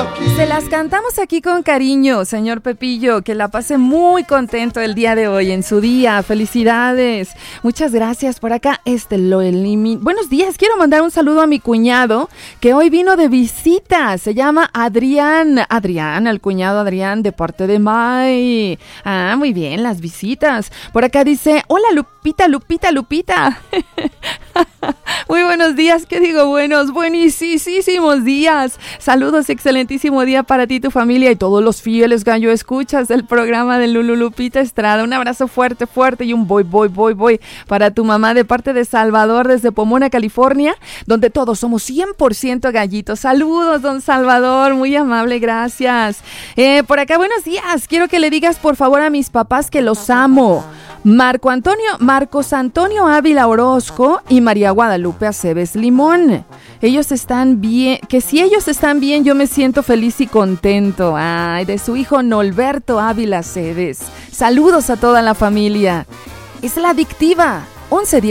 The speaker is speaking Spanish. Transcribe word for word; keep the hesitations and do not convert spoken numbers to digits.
aquí. Se las cantamos aquí con cariño, señor Pepillo, que la pase muy contento el día de hoy, en su día. Felicidades. Muchas gracias por acá. Este lo elimino. Buenos días, quiero mandar un saludo a mi cuñado, que hoy vino de visita. Se llama Adrián. Adrián, el cuñado Adrián, de parte de May. Ah, muy bien, las visitas. Por acá dice, hola Lupita, Lupita, Lupita. Muy buenos días, ¿qué digo? Buenos, buenísimos días. Saludos, excelentísimo día para ti y tu familia y todos los fieles gallo escuchas del programa de Lulu Lupita Estrada. Un abrazo fuerte, fuerte y un voy, voy, voy, voy para tu mamá de parte de Salvador desde Pomona, California, donde todos somos cien por ciento gallitos. Saludos, don Salvador, muy amable, gracias. Eh, por acá, buenos días. Quiero que le digas por favor a mis papás que los amo. Marco Antonio, Marcos Antonio Ávila Orozco y María Guadalupe Aceves Limón. Ellos están bien, que si ellos están bien, yo me siento feliz y contento. Ay, de su hijo Norberto Ávila Aceves. Saludos a toda la familia. Es la adictiva. once